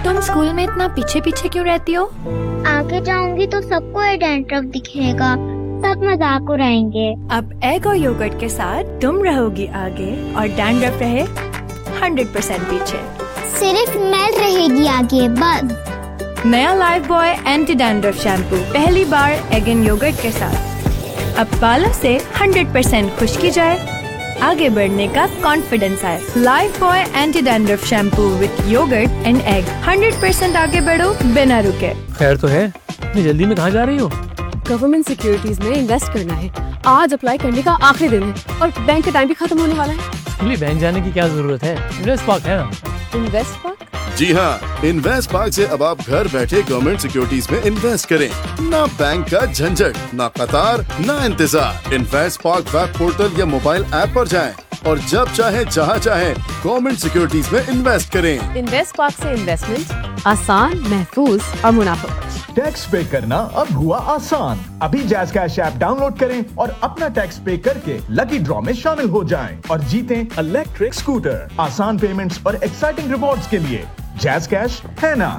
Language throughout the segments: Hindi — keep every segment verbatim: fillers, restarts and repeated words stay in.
तुम स्कूल में इतना पीछे पीछे क्यों रहती हो? आगे जाऊंगी तो सबको ये डैंड्रफ दिखेगा, सब मजाक उड़ाएंगे। अब एग और योगर्ट के साथ तुम रहोगी आगे और डैंड्रफ रहे हंड्रेड परसेंट पीछे। सिर्फ मैं रहेगी आगे बस। नया life boy anti dandruff shampoo पहली बार एग एंड योगर्ट के साथ। अब बालों से हंड्रेड परसेंट खुशकी जाए, आगे बढ़ने का कॉन्फिडेंस आए। Life boy anti dandruff shampoo with yogurt and egg, hundred percent आगे बढ़ो बिना रुके। खैर तो है, इतनी जल्दी में कहाँ जा रही हो? गवर्नमेंट सिक्योरिटीज में इन्वेस्ट करना है। आज अप्लाई करने का आखिरी दिन है और बैंक का टाइम भी खत्म होने वाला है। इसलिए बैंक जाने की क्या जरूरत है, इन्वेस्ट पार्क है ना। Invest park? जी हाँ, इन्वेस्ट पार्क से अब आप घर बैठे गवर्नमेंट सिक्योरिटीज में इन्वेस्ट करें। ना बैंक का झंझट, ना कतार, ना इंतजार। इन्वेस्ट पार्क वेब पोर्टल या मोबाइल ऐप पर जाएं और जब चाहे जहाँ चाहे गवर्नमेंट सिक्योरिटीज में इन्वेस्ट करें। इन्वेस्ट पार्क से इन्वेस्टमेंट आसान, महफूज और मुनाफा। टैक्स पे करना अब हुआ आसान। अभी जैज़ कैश ऐप डाउनलोड करें और अपना टैक्स पे करके लकी ड्रॉ में शामिल हो जाएं और जीतें इलेक्ट्रिक स्कूटर। आसान पेमेंट्स और एक्साइटिंग रिवॉर्ड्स के लिए जैज़ कैश है ना।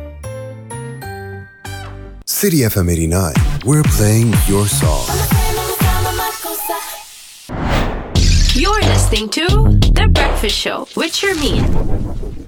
City F M eighty-nine, we're playing your song. You're listening to The Breakfast Show with Sharmeen.